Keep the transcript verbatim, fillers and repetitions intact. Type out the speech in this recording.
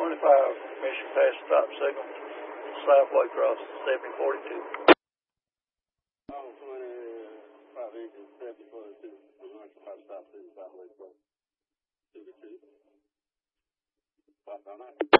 twenty-five, mission pass stop signal, southway cross seventy forty-two. Oh, twenty-five inches, seventy forty-two, pass stop signal, southway cross, two to two. Stop on that.